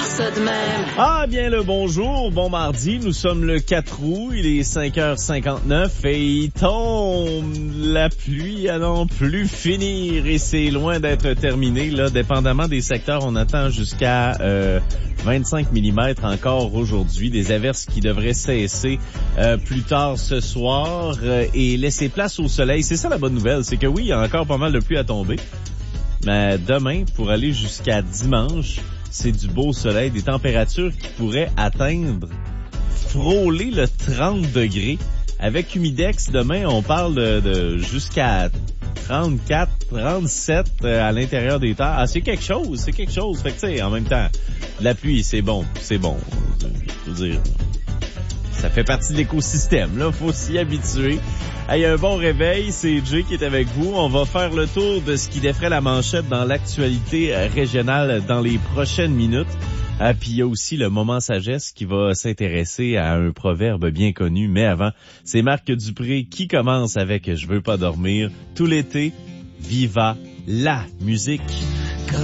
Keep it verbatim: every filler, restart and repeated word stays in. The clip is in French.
ça de même. Ah bien le bonjour, bon mardi, nous sommes le quatre août, il est cinq heures cinquante-neuf et il tombe, la pluie à n'en plus finir et c'est loin d'être terminé là, dépendamment des secteurs, on attend jusqu'à euh, vingt-cinq millimètres encore aujourd'hui, des averses qui devraient cesser euh, plus tard ce soir euh, et laisser place au soleil. C'est ça la bonne nouvelle, c'est que oui, il y a encore pas mal de pluie à tomber, mais demain, pour aller jusqu'à dimanche, c'est du beau soleil, des températures qui pourraient atteindre, frôler le trente degrés. Avec Humidex, demain, on parle de, de jusqu'à trente-quatre, trente-sept à l'intérieur des terres. Ah, c'est quelque chose, c'est quelque chose. Fait que, tu sais, en même temps, la pluie, c'est bon, c'est bon. Je veux dire, ça fait partie de l'écosystème, là. Faut s'y habituer. Hey, un bon réveil, c'est Jay qui est avec vous. On va faire le tour de ce qui défrait la manchette dans l'actualité régionale dans les prochaines minutes. Ah, puis il y a aussi le moment sagesse qui va s'intéresser à un proverbe bien connu. Mais avant, c'est Marc Dupré qui commence avec « Je veux pas dormir ». Tout l'été, viva la musique.